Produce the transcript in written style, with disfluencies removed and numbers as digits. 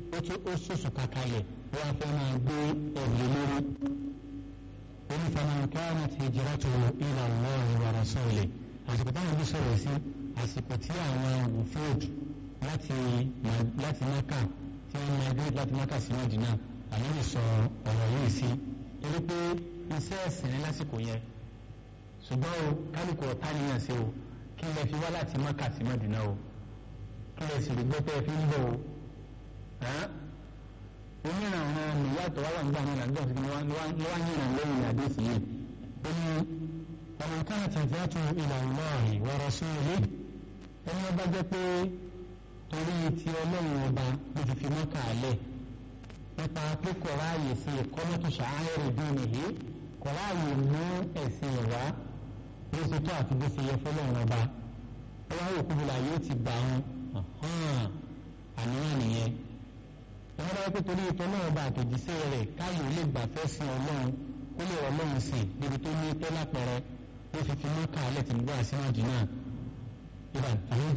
ó sòsò kàkàlẹ̀ wọ́n fẹ́ máa gbé ẹ̀rù lórí. faman kanat hijratuhu ila Allahi wa rasulihi. àsìkò táwọn bí sọ̀rọ̀ sí àsìkò tí àwọn wùfúd láti Mákà tí wọ́n máa gbé láti Mákà sí Mádínà àlejò sọ ọ̀rọ̀ yìí sí torí pé iṣẹ́ ẹ̀sìn ní lásìkò yẹn ṣùgbọ́n o kálukú ọ̀tá nìyẹn sí o kí lè fi wá láti Mákà sí Mádínà o kí lè sì rí gbé pé fi ń bọ̀ o oníràn àwọn ìyàtọ̀ wà láǹgbà ní àgbà tí wọ́n wá yìnrìn lẹ́yìn àdéhùn yìí ó ní ọmọ kan àti ìfẹ́tù ila Allahi wa rasulihi ẹni ọba jẹ́ pé torí ti Ọlọ́run ọba ló fi Mákà lẹ̀ nípa pé kò ráàyè sí ìkọ́mọ́tò ṣàáyẹ̀rẹ̀ bí nìyí kò ráàyè mú ẹ̀sìn ìwá bó ṣe tó àti bó ṣe yẹ fọlọ́run ọba ó wá wò kúbula yóò ti gbà wọn àníyàn nìyẹn wọ́n bá pé torí ìtọ́ náà bá àtòjíṣẹ́ rẹ̀ káyọ̀ lè gbà fẹ́ sin Ọlọ́run ó lè rọ Ọlọ́run sìn níbi tó ní tẹ́lá pẹ̀rẹ́ ó fi Mákà alẹ́ tí ń gbọ́ àsínàjì náà ìbá àwọn